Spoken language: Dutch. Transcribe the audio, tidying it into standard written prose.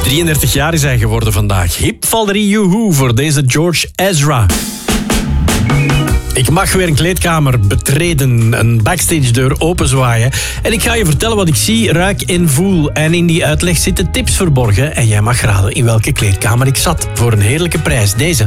33 jaar is hij geworden vandaag. Hip Valerie Joehoe voor deze George Ezra. Ik mag weer een kleedkamer betreden, een backstage deur openzwaaien. En ik ga je vertellen wat ik zie, ruik en voel. En in die uitleg zitten tips verborgen. En jij mag raden in welke kleedkamer ik zat. Voor een heerlijke prijs. Deze